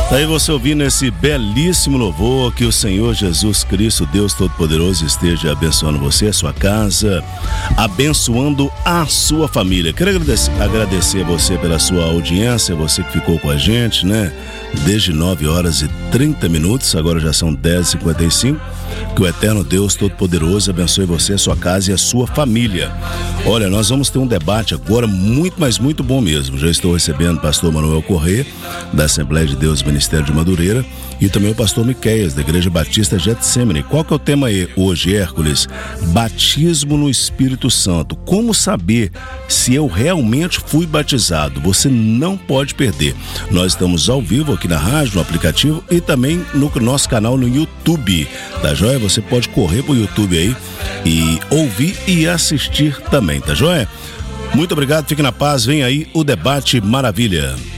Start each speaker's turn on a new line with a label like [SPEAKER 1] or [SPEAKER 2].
[SPEAKER 1] Daí você ouvindo esse belíssimo louvor, que o Senhor Jesus Cristo, Deus Todo-Poderoso, esteja abençoando você, a sua casa, abençoando a sua família. Quero agradecer a você pela sua audiência, você que ficou com a gente, né? Desde 9h30, agora já são 10h55. Que o eterno Deus Todo-Poderoso abençoe você, a sua casa e a sua família. Olha, nós vamos ter um debate agora muito, mas muito bom mesmo. Já estou recebendo o pastor Manuel Corrêa, da Assembleia de Deus Ministério de Madureira, e também o pastor Miqueias, da Igreja Batista Getsemane. Qual que é o tema hoje, Hércules? Batismo no Espírito Santo. Como saber se eu realmente fui batizado? Você não pode perder. Nós estamos ao vivo aqui na rádio, no aplicativo e também no nosso canal no YouTube. Tá joia? Você pode correr pro YouTube aí e ouvir e assistir também, tá joia? Muito obrigado, fique na paz, vem aí o Debate Maravilha.